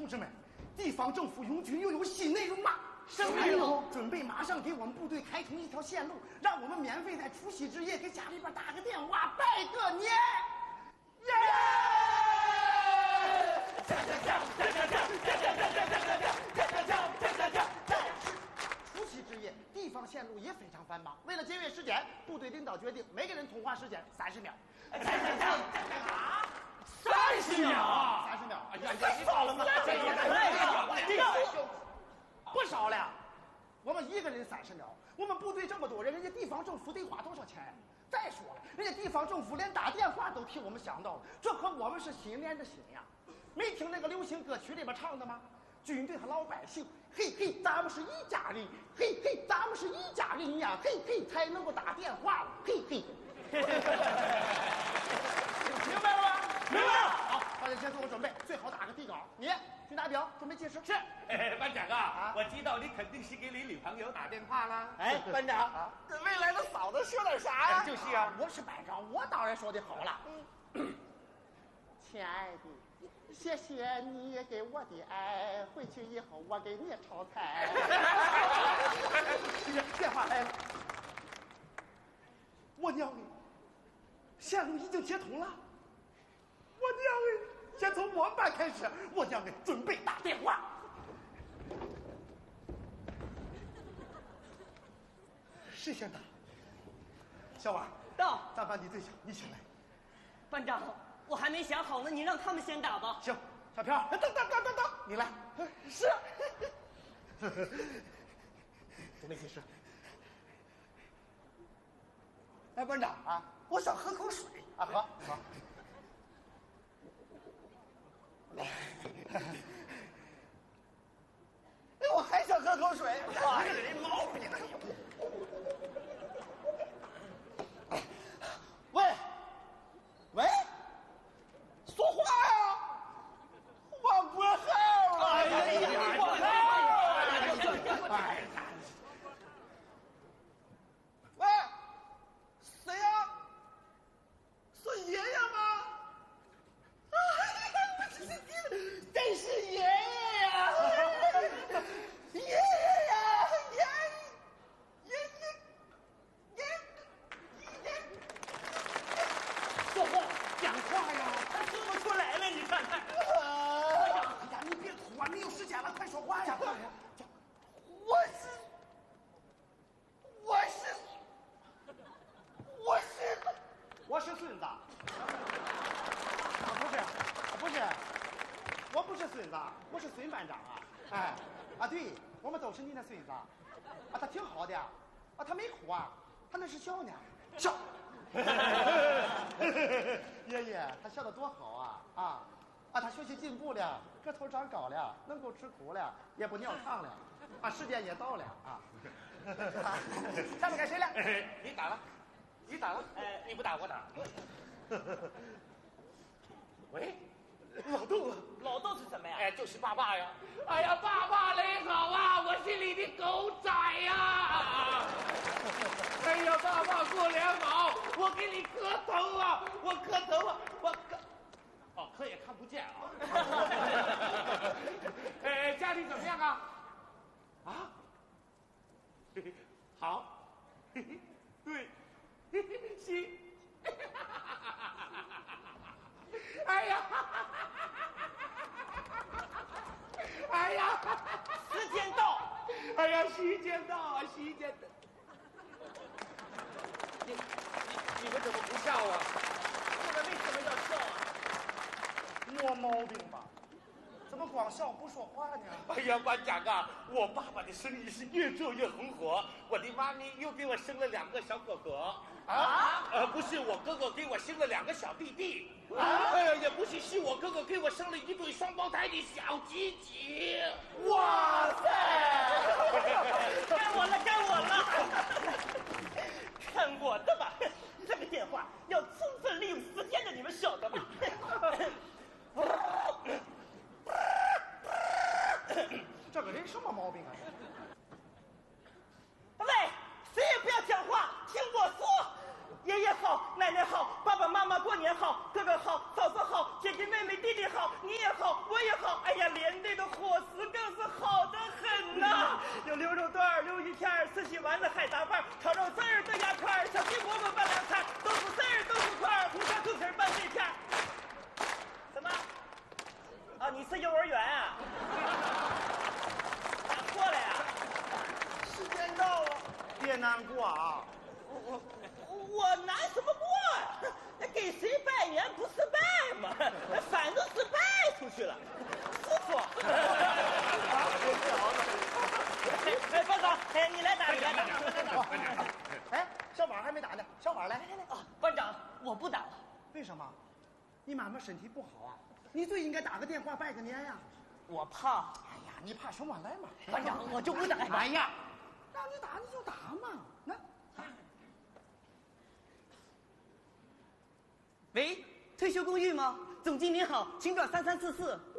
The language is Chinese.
同志们，地方政府拥军又有新内容了。 什么内容？ 准备马上给我们部队开通一条线路，让我们免费在除夕之夜给家里边打个电话拜个年。耶！除夕之夜，地方线路也非常繁忙。为了节约时间，部队领导决定每个人通话时间30秒。 啊 30秒！30秒！哎呀， 太少了吗？ 不少了。我们一个人30秒，我们部队这么多人，人家地方政府得花多少钱？再说了，人家地方政府连打电话都替我们想到了，这和我们是心连着心呀。没听那个流行歌曲里边唱的吗？军队和老百姓，嘿嘿，咱们是一家人，嘿嘿，咱们是一家人呀，嘿嘿，才能够打电话了，嘿嘿。明白了吗？ 明白了。 好，大家先做好准备，最好打个底稿。你军大表准备计时。 是。班长啊，我知道你肯定是给你女朋友打电话啦。 哎，班长，跟未来的嫂子说点啥呀？ 就是啊， 我是班长，我当然说的好了。亲爱的，谢谢你给我的爱，回去以后我给你炒菜。电话来了，我娘哎，线路已经接通了。我娘哎，先从我们班开始，我娘哎，准备打电话。谁先打？小王到， 咱班你最小，你先来。 班长，我还没想好呢，你让他们先打吧。 行，小飘，等，你来。 是。 准备计时。 哎，班长啊， 我想喝口水啊，喝。 哎，我还想喝口水。 哎，这人毛病啊！ 喂，说话呀！我不好了。 哎呀， 喂，谁呀？是爷爷吗？真是爷爷呀！爷爷呀！ 说话，讲话呀！ 他说不出来了，你看看。 哎呀，你别哭啊，没有时间了，快说话呀！讲话呀！我是孙子。不是，我不是孙子，我是孙班长啊！哎，啊对，我们都是你的孙子啊，他挺好的啊，他没哭啊，他那是笑呢，笑。爷爷，他笑得多好啊！他学习进步了，个头长高了，能够吃苦了，也不尿炕了，时间也到了啊！下面该谁了？ 你打了，你不打我打。喂， 老豆是什么呀？ 哎，就是爸爸呀！哎呀，爸爸你好啊，我是你的狗仔呀！哎呀，爸爸过年好，我给你磕头啊，我磕也看不见啊。家里怎么样啊？啊？好，对，行。哎呀！ 时间到！ 哎呀，时间到！你们怎么不笑啊？ 你们为什么要笑啊？ 没毛病吧？怎么光笑不说话呢？ 哎呀，班长啊，我爸爸的生意是越做越红火，我的妈咪又给我生了2个小哥哥。不是我哥哥给我生了2个小弟弟。也不是我哥哥给我生了1对双胞胎的小鸡鸡。 哇塞！ 该我了！看我的吧！这个电话要充分利用时间的，你们晓得吧？ 这个人什么毛病啊？ 喂，谁也不要讲话，听我说。爷爷好，奶奶好，爸爸妈妈过年好，哥哥好，嫂子好，姐姐妹妹弟弟好，你也好，我也好。哎呀，连队都丸子、海大棒、烤肉丝儿、豆芽块、小鸡饽饽拌凉菜、豆腐丝儿、豆腐块、红烧猪蹄儿拌碎片。什么？啊，你是幼儿园啊？拿错了呀？ 时间到了， 别难过啊！ 我难什么过呀？给谁拜年不是拜吗？反正是拜出去了，师傅。哎，班长，哎，你来打，你来打。 哎，小婉还没打呢，小婉来。 啊，班长，我不打了。 为什么？你妈妈身体不好啊，你最应该打个电话拜个年呀。 我怕。 哎呀，你怕什么？来嘛。 班长，我就不打。 哎呀，让你打你就打嘛，那。 喂，退休公寓吗？总经理好，请转3344。